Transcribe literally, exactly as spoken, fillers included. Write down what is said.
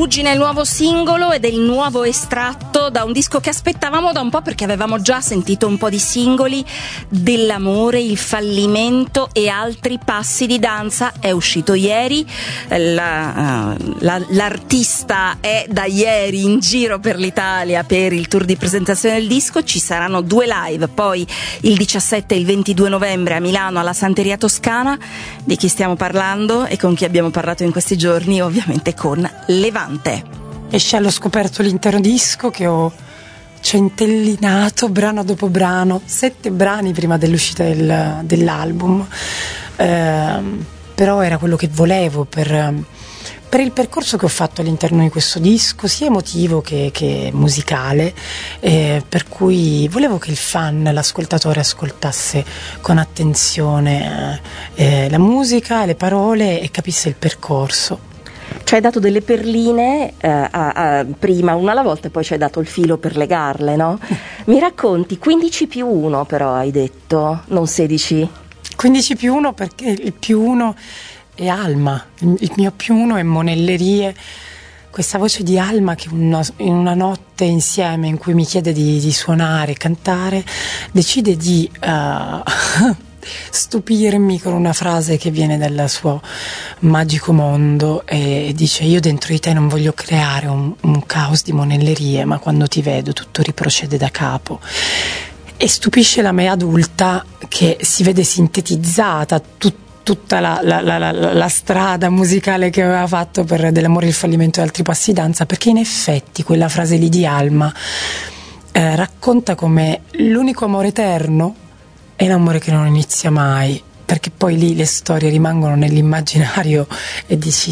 Ruggine è il nuovo singolo ed è il nuovo estratto da un disco che aspettavamo da un po', perché avevamo già sentito un po' di singoli dell'amore, il fallimento e altri passi di danza. È uscito ieri, la, uh, la, l'artista è da ieri in giro per l'Italia per il tour di presentazione del disco. Ci saranno due live, poi il diciassette e il ventidue novembre a Milano alla Santeria Toscana. Di chi stiamo parlando e con chi abbiamo parlato in questi giorni? Ovviamente con Levante. Esce allo scoperto l'intero disco che ho centellinato brano dopo brano, sette brani prima dell'uscita del, dell'album, eh, però era quello che volevo per, per il percorso che ho fatto all'interno di questo disco, sia emotivo che, che musicale, eh, per cui volevo che il fan, l'ascoltatore, ascoltasse con attenzione eh, la musica, le parole e capisse il percorso. Ci hai dato delle perline eh, a, a, prima, una alla volta, e poi ci hai dato il filo per legarle, no? Mi racconti quindici più uno, però hai detto, non sedici? quindici più uno perché il più uno è Alma, il mio più uno è Monellerie, questa voce di Alma che una, in una notte insieme in cui mi chiede di, di suonare, cantare, decide di uh, stupirmi con una frase che viene dal suo magico mondo e dice: io dentro di te non voglio creare un, un caos di monellerie, ma quando ti vedo tutto riprocede da capo. E stupisce la me adulta che si vede sintetizzata tut, tutta la, la, la, la, la strada musicale che aveva fatto per Dell'amore, il fallimento e altri passi danza, perché in effetti quella frase lì di Alma eh, racconta come l'unico amore eterno è l'amore che non inizia mai, perché poi lì le storie rimangono nell'immaginario e dici